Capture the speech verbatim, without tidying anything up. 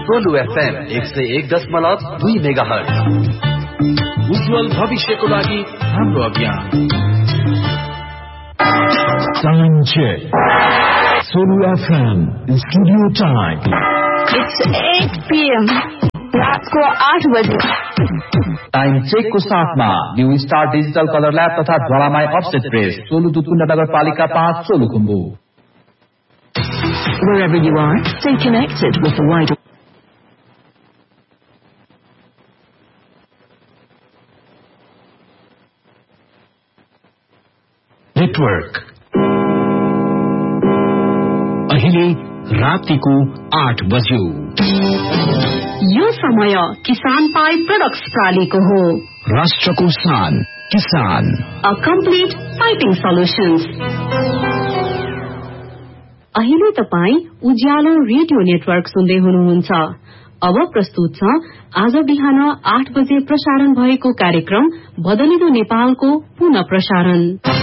Solu FM एक सय एक दशमलव दुई मेगाहर्ज। उज्जवल भविष्यको लागि हाम्रो अभियान। Time check. Solu F M in studio time. It's eight p m रात को आठ बजे। टाइम चेक को साथमा new star digital colour lab तथा ज्वालामाई अफसेट प्रेस, सोलु दुधकुण्ड नगरपालिका पाँच, Solukhumbu. Wherever you are, stay connected with the wider network. अहिले रातिको आठ बज्यो। यो समय किसान पाई प्रोडक्ट्स प्रालीको हो। राष्ट्रको शान किसान। A complete fighting solutions. अहिले तपाईँ उज्यालो रेडियो नेटवर्क सुन्दै हुनुहुन्छ। अब प्रस्तुत छ आज बिहान आठ बजे प्रसारण भएको कार्यक्रम बदलिदो नेपालको पुनः प्रसारण।